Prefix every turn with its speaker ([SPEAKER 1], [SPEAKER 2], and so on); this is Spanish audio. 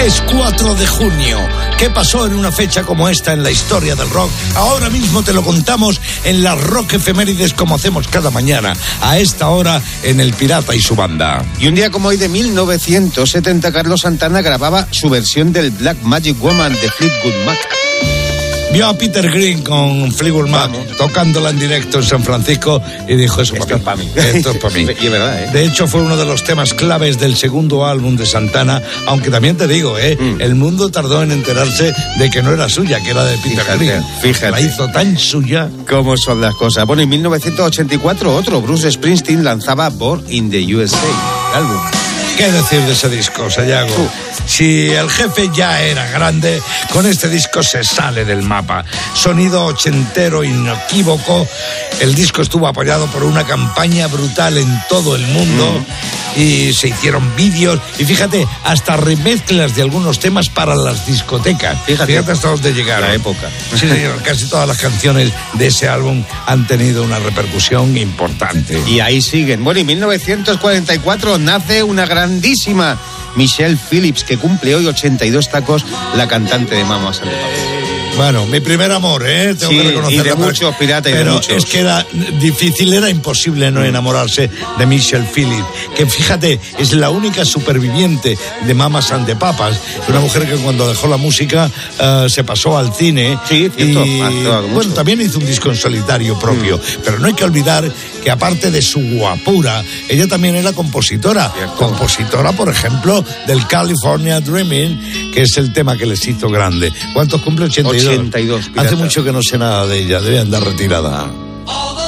[SPEAKER 1] Es 4 de junio. ¿Qué pasó en una fecha como esta en la historia del rock? Ahora mismo te lo contamos en las Rock Efemérides, como hacemos cada mañana, a esta hora en El Pirata y su banda.
[SPEAKER 2] Y un día como hoy de 1970, Carlos Santana grababa su versión del Black Magic Woman de Fleetwood Mac.
[SPEAKER 1] Vio a Peter Green con Fleetwood Mac tocándola en directo en San Francisco y dijo: esto es para mí. Esto es para mí.
[SPEAKER 2] Y es verdad, ¿eh?
[SPEAKER 1] De hecho, fue uno de los temas claves del segundo álbum de Santana, aunque también te digo, el mundo tardó en enterarse de que no era suya, que era de Peter Green.
[SPEAKER 2] Fíjate.
[SPEAKER 1] La hizo tan suya.
[SPEAKER 2] ¿Cómo son las cosas? Bueno, en 1984 otro, Bruce Springsteen, lanzaba Born in the USA, el álbum.
[SPEAKER 1] ¿Qué decir de ese disco, Sayago? Si el jefe ya era grande, con este disco se sale del mapa. Sonido ochentero inequívoco. El disco estuvo apoyado por una campaña brutal en todo el mundo. Y se hicieron vídeos. Y fíjate, hasta remezclas de algunos temas para las discotecas. Fíjate hasta dónde llegaron.
[SPEAKER 2] La época.
[SPEAKER 1] Sí, señor. Casi todas las canciones de ese álbum han tenido una repercusión importante.
[SPEAKER 2] Y ahí siguen. Bueno, y en 1944 nace una grandísima Michelle Phillips, que cumple hoy 82 tacos, la cantante de Mamas and the Papas.
[SPEAKER 1] Bueno, mi primer amor, tengo que reconocerlo.
[SPEAKER 2] Y de muchos, Pirata, y de muchos.
[SPEAKER 1] Pero es que era difícil, era imposible no enamorarse de Michelle Phillips, que fíjate, es la única superviviente de Mamas and the Papas, una mujer que cuando dejó la música se pasó al cine.
[SPEAKER 2] Sí, cierto.
[SPEAKER 1] Bueno, también hizo un disco en solitario propio, pero no hay que olvidar que aparte de su guapura, ella también era compositora.
[SPEAKER 2] Cierto.
[SPEAKER 1] Compositora, por ejemplo, del California Dreaming, que es el tema que les hizo grande. ¿Cuántos cumple? 82.
[SPEAKER 2] 82.
[SPEAKER 1] Hace mucho que no sé nada de ella, debe andar retirada.